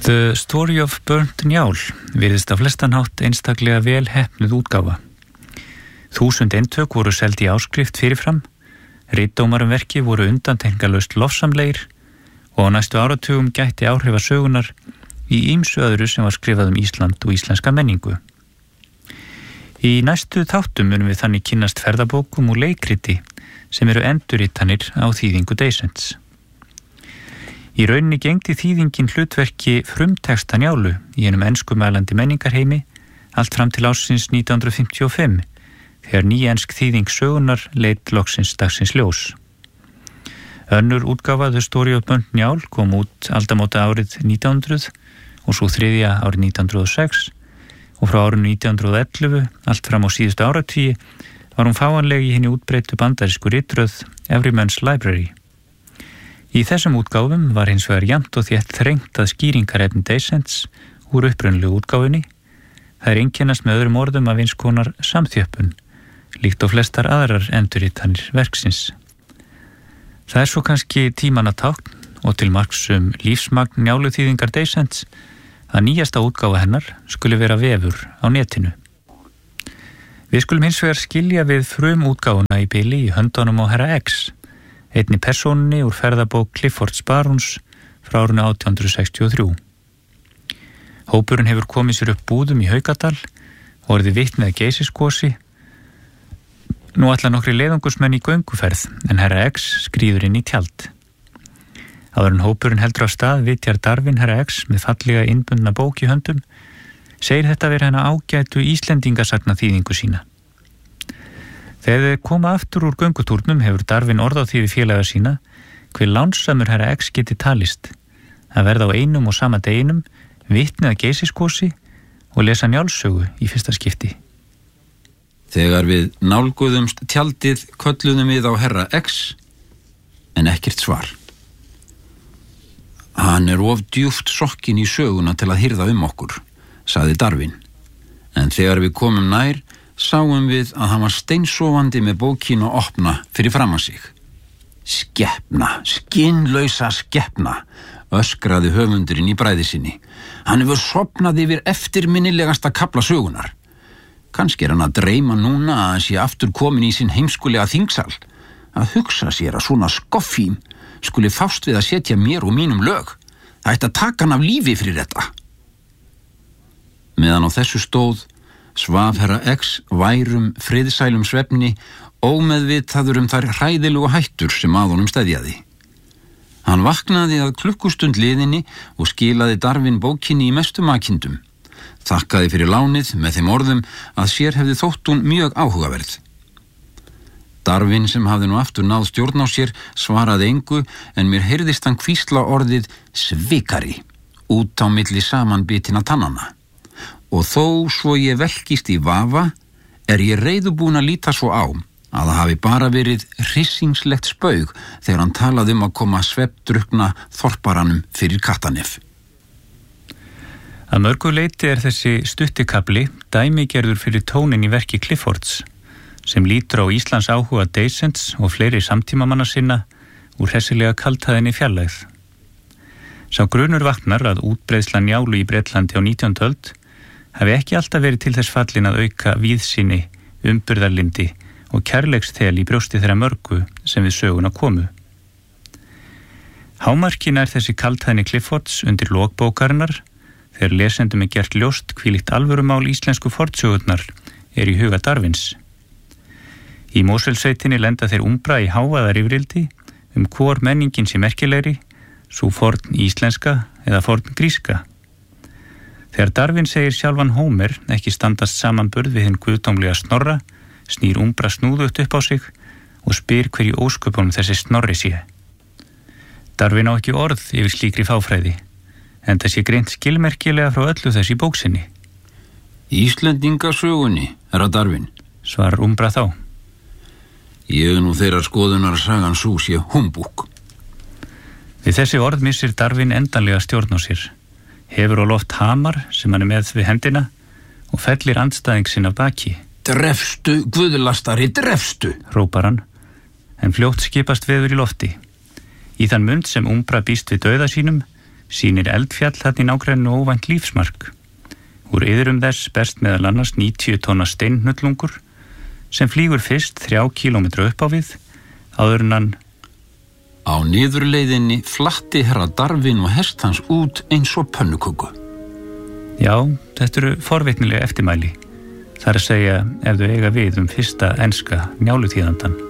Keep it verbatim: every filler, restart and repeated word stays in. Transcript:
The Story of Burnt Njál virðist á flestan hátt einstaklega vel heppnuð útgáfa. Þúsund eintök voru seld í áskrift fyrirfram, ritdómarum verki voru undantekningarlaust lofsamlegir og á næstu áratugum gætti áhrifa sögunar í ýmsu öðru sem var skrifað um Ísland og íslenska menningu. Í næstu þáttum munum við þannig kynnast ferðabókum og leikriti sem eru endurritanir á þýðingu Deysens. Í rauninni gegndi þýðingin hlutverki frumteksta Njálu í einum enskumælandi menningarheimi allt fram til ársins nítján hundruð fimmtíu og fimm, þegar ný ensk þýðing sögunar leit loksins dagsins ljós. Önnur útgáfa The Story of Burnt Njál kom út aldamóta árið nítján hundruð og svo þriðja árið nítján hundruð og sex og frá árinu nítján hundruð og ellefu allt fram á síðustu áratugi var hún fáanleg í hinni útbreiddu bandarísku ritröð Everyman's Library. Í þessum útgáfum var hins vegar jafnt og þétt þrengt að skýringarefni Deysens úr upprunalegu útgáfunni. Það er einkennast með öðrum orðum af eins konar samþjöppun, líkt á flestar aðrar endurritanir verksins. Það er svo kannski tímanna tákn og til marks um lífsmagn Njáluþýðingar Deysens að nýjasta útgáfa hennar skuli vera vefur á netinu. Við skulum hins vegar skilja við frum útgáfuna í bili í höndunum á herra X, einni persónunni úr ferðabók Cliffords Barons frá árinu átján hundruð sextíu og þrjú. Hópurinn hefur komið sér upp búðum í Haukadal og orðið vitni að Geysisgosi. Nú ætla nokkri leiðangusmenn í gönguferð en herra X skríður inn í tjald. Áður en hópurinn heldur á stað vitjar Darwin herra X með fallega innbundna bók í höndum, segir þetta vera hennar ágætu Íslendingasagna þýðingu sína. Þegar þeir koma aftur úr göngutúrnum hefur Darwin orð á því við félaga sína hver lánsamur herra X geti talist að verða á einum og sama deginum vitni að Geysisgosi og lesa Njálssögu í fyrsta skipti. Þegar við nálguðumst tjaldið kölluðum við á herra X en ekkert svar. Hann er of djúpt sokkin í söguna til að hirða um okkur, sagði Darwin, en þegar við komum nær sáum við að hann var steinsofandi með bókina opna fyrir framan sig. Skepna, skinnlausa skepna, öskraði höfundurinn í bræði sinni. Hann hefur sofnað yfir eftirminnilegasta kafla sögunar. Kannski er hann að dreyma núna að hann sé aftur komin í sinn heimskulega þingsal, að hugsa sér að svona skoffím skuli fást við að setja mér og mínum lög. Það ætti að taka hann af lífi fyrir þetta. Meðan á þessu stóð svaf herra X værum friðsælum svefni ómeðvitaður um þær hræðilegu hættur sem að honum steðjaði. Hann vaknaði að klukkustund liðinni og skilaði Darwin bókinni í mestu makindum. Þakkaði fyrir lánið með þeim orðum að sér hefði þótt hún mjög áhugaverð. Darwin sem hafði nú aftur náð stjórn á sér svaraði engu en mér heyrðist hann hvísla orðið svikari út á milli samanbitinna tannana. Og þó svo ég velkist í vafa er ég reiðubúin að líta svo á að það hafi bara verið hryssingslegt spaug þegar hann talaði um að koma svefndrukna þorparanum fyrir Kattanef. Að mörgu leyti er þessi stuttikafli dæmigerður fyrir tónin í verki Cliffords sem lítur á Íslands áhuga Deysens og fleiri samtímamanna sinna úr hressilega kaldhæðinni fjarlægð. Sá grunur vaknar að útbreiðsla Njálu í Bretlandi á nítjándu öld hafi ekki alltaf verið til þess fallin að auka víðsýni, umburðarlyndi og kærleiksþel í brjósti þeirra mörgu sem við söguna komu. Hámarkin er þessi kaldhæðni Cliffords undir lokbókarinnar þegar lesendum er gert ljóst hvílíkt alvörumál íslensku fornsögurnar er í huga Darwins. Í Mosfellssveitinni lenda þeir umbra í hávaðar yfirildi um hvor menningin sé merkilegri, svo forn íslenska eða forn gríska. Þegar Darwin segir sjálfan Hómer ekki standast samanburð við hinn guðdómlega Snorra, snýr umbra snúðugt upp á sig og spyr hverju ósköpunum þessi Snorri sé. Darwin á ekki orð yfir slíkri fáfræði, en þessi greint skilmerkilega frá öllu þessi bóksinni. Íslendingasögunni, herra Darwin, svarar umbra þá. Ég er nú þeirra skoðunar sagan sú sé humbúk. Við þessi orð missir Darwin endanlega stjórn á sér. Hefur á loft hamar sem hann er með við hendina og fellir andstæðing sinn af baki. Drefstu, guðlastari, drefstu, hrópar hann, en fljótt skipast veður í lofti. Í þann mund sem umbra býst við dauða sínum sýnir eldfjall þarna í nágrennu óvænt lífsmark. Úr iðrum þess berst meðal annars níutíu tonna steinhnullungur sem flýgur fyrst þrjá kílómetra upp á við áður en hann Á niðurleiðinni flatti herra Darwin og hest hans út eins og pönnuköku. Já, þetta eru forvitnilega eftirmæli. Það er að segja ef þau eiga við um fyrsta enska njálutíðandann.